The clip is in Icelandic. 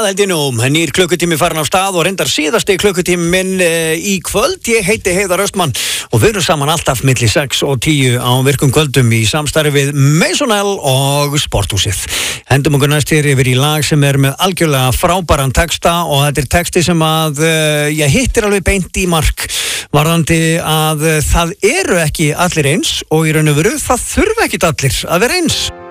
Það held ég nú, nýr klukkutími farin á stað og reyndar síðasti klukkutími minn í kvöld. Ég heiti Heiðar Östmann og við erum saman alltaf milli 6 og 10 á virkum kvöldum í samstarfi við Maisonell og Sporthúsið. Hendum okkur næst hér yfir í lag sem með algjörlega frábæran texta og þetta texti sem að ég hittir alveg beint í mark varðandi að það eru ekki allir eins og í raun og veru það þurfa ekki allir að vera eins.